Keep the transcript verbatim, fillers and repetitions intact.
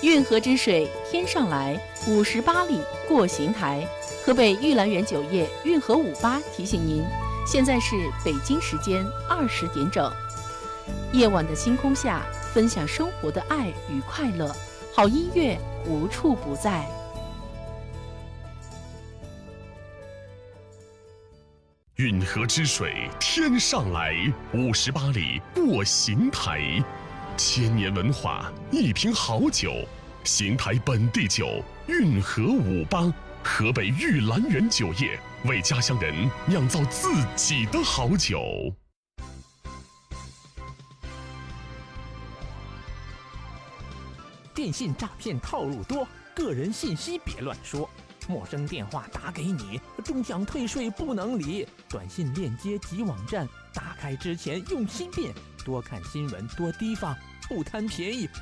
运河之水天上来，五十八里过邢台。河北玉兰园酒业运河五八提醒您，现在是北京时间二十点整。夜晚的星空下，分享生活的爱与快乐，好音乐无处不在。 运河之水天上来，五十八里过邢台。千年文化，一瓶好酒，邢台本地酒，运河五八，河北玉兰园酒业为家乡人酿造自己的好酒。 电信诈骗套路多，个人信息别乱说。陌生电话打给你，终想退税不能理。短信链接及网站，打开之前用心辨，多看新闻，多提防，不贪便宜。